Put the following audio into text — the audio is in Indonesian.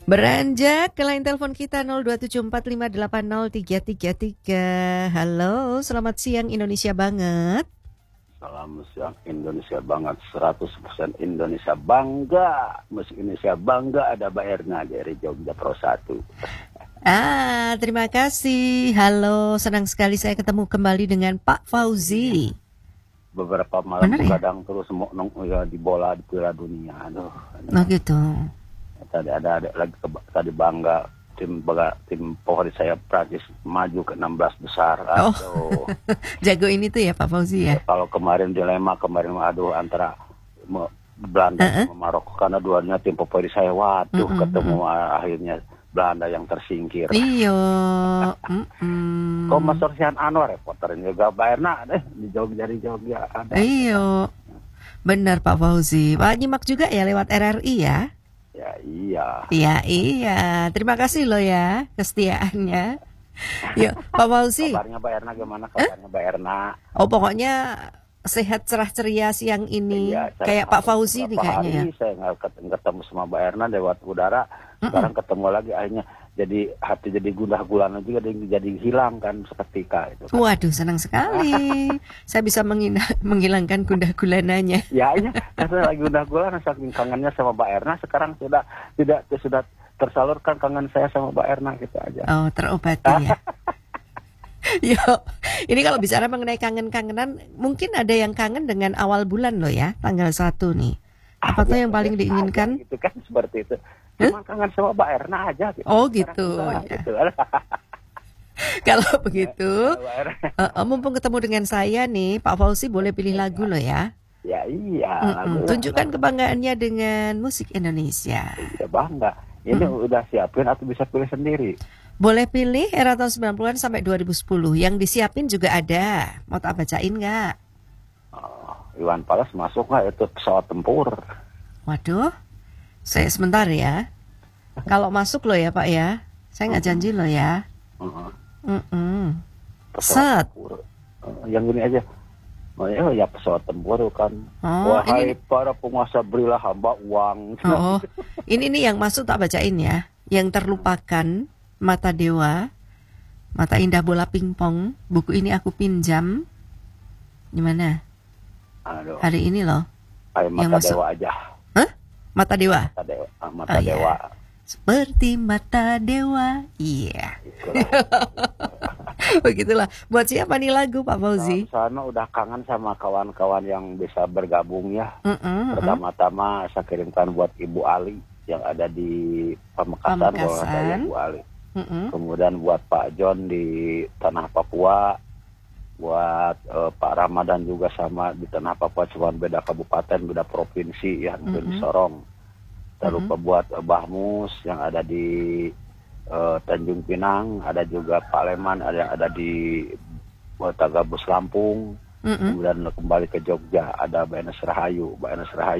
Beranjak ke line telepon kita 0274580333. Halo, selamat siang Indonesia banget. Salam siang Indonesia banget, 100% Indonesia bangga. Musik Indonesia bangga, ada Mbak Erna dari Jogja Pro 1. Terima kasih. Halo, senang sekali saya ketemu kembali dengan Pak Fauzi. Beberapa malam Benar ya? begadang terus ya, di bola di Piala Dunia. Aduh. Oh gitu. Tadi ada lagi tadi bangga tim favorit saya Prancis maju ke 16 besar. Aduh. Jago ini tuh ya Pak Fauzi ya. Kalau kemarin dilema aduh antara Belanda sama Maroko karena duanya tim favorit saya. Waduh, ketemu akhirnya Belanda yang tersingkir. Iya. Kok Mas Sorsian Anwar reporternya juga Mbak Erna di Jogja ada. Iya. Benar Pak Fauzi. Pak nyimak juga ya lewat RRI ya. Ya iya. Iya. Terima kasih loh ya kesetiaannya. Yuk, Pak Fauzi. Kabarnya Mbak Erna gimana kabarnya Mbak Erna? Oh, pokoknya sehat cerah ceria siang ini. Iya, kayak Pak Fauzi nih kayaknya ya. Saya nggak ketemu sama Mbak Erna lewat udara. Sekarang ketemu lagi akhirnya jadi hati jadi gundah gulana juga jadi hilang kan seketika itu. Kan. Waduh, senang sekali. Saya bisa menghilangkan gundah gulananya. Ya, iya. Saya lagi gundah gulana saking kangennya sama Mbak Erna. Sekarang sudah tersalurkan kangen saya sama Mbak Erna gitu aja. Oh, terobati ya. Yuk, ini kalau bicara mengenai kangen-kangenan, mungkin ada yang kangen dengan awal bulan loh ya, tanggal 1 nih. Apa tuh yang paling diinginkan? Gitu kan, seperti itu. Cuma kangen sama Mbak Erna aja. Gitu. Oh gitu. Ya. Gitu. Kalau begitu, mumpung ketemu dengan saya nih, Pak Fauzi boleh pilih lagu loh ya. Ya iya. Tunjukkan kebanggaannya dengan musik Indonesia. Iya bangga. Ini udah siapin atau bisa pilih sendiri? Boleh pilih era tahun 90-an sampai 2010. Yang disiapin juga ada. Mau tak bacain nggak? Iwan Fals masuk nggak itu pesawat tempur? Waduh, saya sebentar ya. Kalau masuk loh ya Pak ya. Saya nggak janji loh ya. Set. Yang ini aja. Ya pesawat tempur kan. Wahai para penguasa, berilah hamba uang. Ini nih yang masuk tak bacain ya. Yang terlupakan. Mata Dewa, Mata Indah Bola Pingpong, buku ini aku pinjam. Gimana? Aduh. Hari ini loh. Mata Dewa aja. Hah? Mata Dewa? Mata Dewa. Ya. Seperti mata Dewa. Iya. Begitulah. Buat siapa nih lagu Pak Fauzi? Sana udah kangen sama kawan-kawan yang bisa bergabung ya. Pertama-tama saya kirimkan buat Ibu Ali yang ada di Pamekasan. Kalau ada Ibu Ali. Kemudian buat Pak John di Tanah Papua, buat Pak Ramadan juga sama di Tanah Papua, cuma beda kabupaten, beda provinsi ya, di Sorong. Lupa buat Mbah Mus yang ada di Tanjung Pinang, ada juga Pak Leman ada di Tagabus Lampung. Kemudian kembali ke Jogja ada Mbak Enes Rahayu